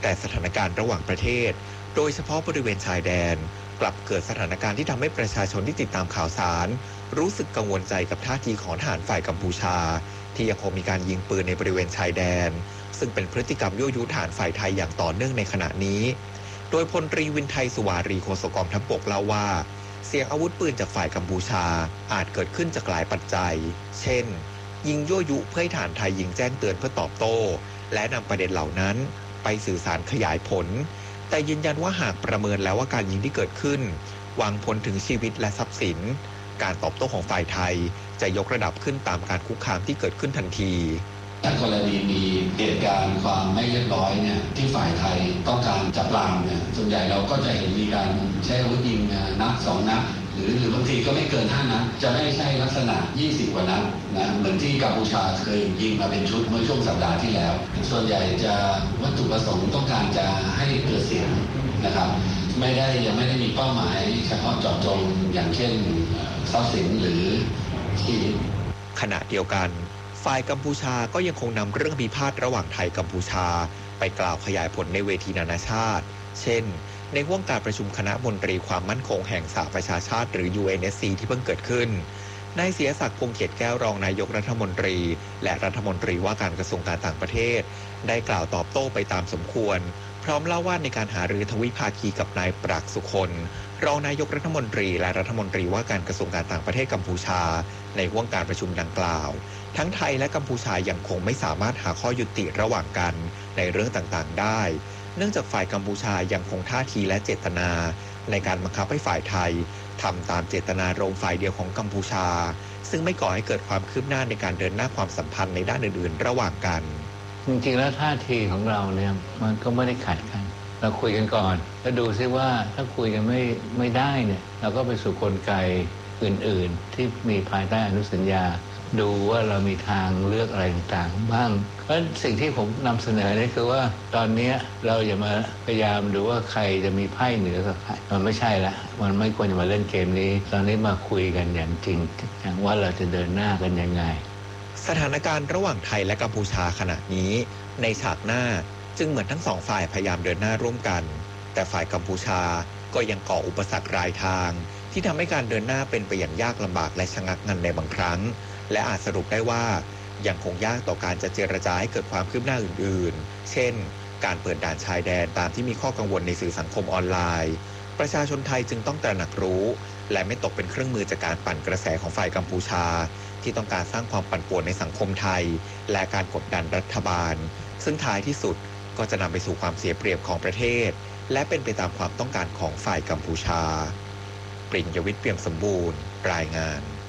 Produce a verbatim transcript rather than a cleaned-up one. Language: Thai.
แต่สถานการณ์ระหว่างประเทศโดยเฉพาะบริเวณชายแดนกลับเกิดสถานการณ์ที่ทำให้ประชาชนที่ติดตามข่าวสารรู้สึกกังวลใจกับท่าทีของทหารฝ่ายกัมพูชาที่ยังคงมีการยิงปืนในบริเวณชายแดนซึ่งเป็นพฤติกรรมยั่วยุทหารฝ่ายไทยอย่างต่อเนื่องในขณะนี้โดยพลตรีวินไทยสุวารีโฆษกกองทัพบกเล่าว่าเสียงอาวุธปืนจากฝ่ายกัมพูชาอาจเกิดขึ้นจากหลายปัจจัยเช่นยิงยั่วยุเพื่อให้ทหารไทยยิงแจ้งเตือนเพื่อตอบโต้และนำประเด็นเหล่านั้นไปสื่อสารขยายผลแต่ยืนยันว่าหากประเมินแล้วว่าการยิงที่เกิดขึ้นวางผลถึงชีวิตและทรัพย์สินการตอบโต้ของฝ่ายไทยจะยกระดับขึ้นตามการคุกคามที่เกิดขึ้นทันทีถ้ากรณีมีเหตุการณ์ความไม่เรียบร้อยเนี่ยที่ฝ่ายไทยต้องการจับปรามเนี่ยส่วนใหญ่เราก็จะเห็นมีการใช้อาวุธยิงนัดสองนัดหรือหรือบางทีก็ไม่เกินห้านัดจะไม่ใช่ลักษณะยี่สิบกว่านัดนะเหมือนที่กัมพูชาเคยยิงมาเป็นชุดเมื่อช่วงสัปดาห์ที่แล้วส่วนใหญ่จะวัตถุประสงค์ต้องการจะให้เกิดเสียงนะครับไม่ได้ยังไม่ได้มีเป้าหมายเฉพาะเจาะจงอย่างเช่นทรัพย์สินหรือชีวิตขณะเดียวกันฝ่ายกัมพูชาก็ยังคงนำเรื่องพิพาทระหว่างไทยกัมพูชาไปกล่าวขยายผลในเวทีนานาชาติเช่นในห้วงการประชุมคณะมนตรีความมั่นคงแห่งสหประชาชาติหรือ ยู เอ็น เอส ซี ที่เพิ่งเกิดขึ้นนายเสียศักดิ์พงษ์เขตแก้วรองนายกรัฐมนตรีและรัฐมนตรีว่าการกระทรวงการต่างประเทศได้กล่าวตอบโต้ไปตามสมควรพร้อมเล่าว่าในการหารือทวิภาคีกับนายปรักษ์สุคนรองนายกรัฐมนตรีและรัฐมนตรีว่าการกระทรวงการต่างประเทศกัมพูชาในห้วงการประชุมดังกล่าวทั้งไทยและกัมพูชายังคงไม่สามารถหาข้อยุติระหว่างกันในเรื่องต่างๆได้เนื่องจากฝ่ายกัมพูชายังคงท่าทีและเจตนาในการบังคับให้ฝ่ายไทยทำตามเจตนารมณ์ฝ่ายเดียวของกัมพูชาซึ่งไม่ก่อให้เกิดความคืบหน้าในการเดินหน้าความสัมพันธ์ในด้านอื่นๆระหว่างกันจริงๆแล้วท่าทีของเราเนี่ยมันก็ไม่ได้ขัดกันเราคุยกันก่อนแล้วดูซิว่าถ้าคุยกันไม่ไม่ได้เนี่ยเราก็ไปสู่กลไกอื่นๆที่มีภายใต้อนุสัญญาดูว่าเรามีทางเลือกอะไรต่างๆบ้างเพราะสิ่งที่ผมนำเสนอนี่คือว่าตอนนี้เราอย่ามาพยายามดูว่าใครจะมีไพ่เหนือกับใครมันไม่ใช่ละมันไม่ควรจะมาเล่นเกมนี้ตอนนี้มาคุยกันอย่างจริงอย่างว่าเราจะเดินหน้ากันยังไงสถานการณ์ระหว่างไทยและกัมพูชาขณะนี้ในฉากหน้าจึงเหมือนทั้งสองฝ่ายพยายามเดินหน้าร่วมกันแต่ฝ่ายกัมพูชาก็ยังก่ออุปสรรครายทางที่ทำให้การเดินหน้าเป็นไปอย่างยากลำบากและชะงักงันในบางครั้งและอาจสรุปได้ว่ายังคงยากต่อการจะเจรจาให้เกิดความคืบหน้าอื่นๆเช่นการเปิดด่านชายแดนตามที่มีข้อกังวลในสื่อสังคมออนไลน์ประชาชนไทยจึงต้องตระหนักรู้และไม่ตกเป็นเครื่องมือจากการปั่นกระแสของฝ่ายกัมพูชาที่ต้องการสร้างความปั่นป่วนในสังคมไทยและการกดดันรัฐบาลซึ่งท้ายที่สุดก็จะนำไปสู่ความเสียเปรียบของประเทศและเป็นไปตามความต้องการของฝ่ายกัมพูชาปริญญวิทย์เปี่ยมสมบูรณ์รายงาน